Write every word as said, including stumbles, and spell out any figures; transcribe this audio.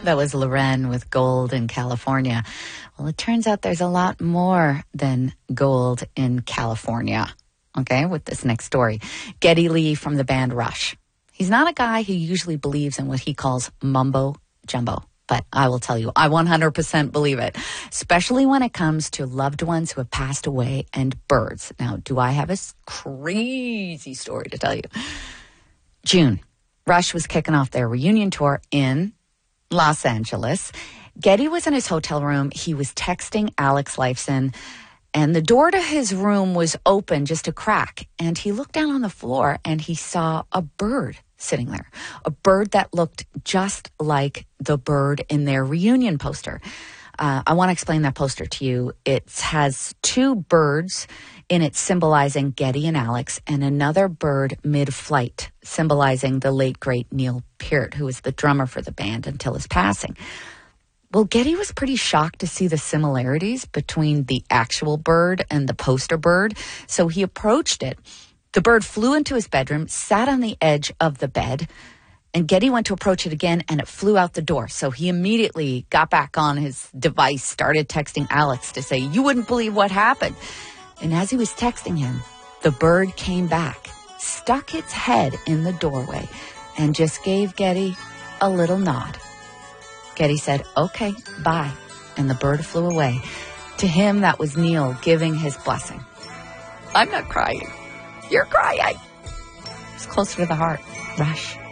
That was Loren with Gold in California. Well, it turns out there's a lot more than gold in California. Okay, with this next story. Geddy Lee from the band Rush. He's not a guy who usually believes in what he calls mumbo jumbo. But I will tell you, I one hundred percent believe it, especially when it comes to loved ones who have passed away and birds. Now, do I have a crazy story to tell you? June, Rush was kicking off their reunion tour in Los Angeles. Geddy was in his hotel room. He was texting Alex Lifeson, and the door to his room was open, just a crack. And he looked down on the floor and he saw a bird sitting there, a bird that looked just like the bird in their reunion poster. Uh, I want to explain that poster to you. It has two birds in it symbolizing Geddy and Alex, and another bird mid-flight symbolizing the late, great Neil Peart, who was the drummer for the band until his passing. Well, Geddy was pretty shocked to see the similarities between the actual bird and the poster bird, so he approached it. The bird flew into his bedroom, sat on the edge of the bed, and Geddy went to approach it again, and it flew out the door. So he immediately got back on his device, started texting Alex to say, you wouldn't believe what happened. And as he was texting him, the bird came back, stuck its head in the doorway, and just gave Geddy a little nod. Geddy said, okay, bye, and the bird flew away. To him, that was Neil giving his blessing. I'm not crying. You're crying. It's closer to the heart. Rush.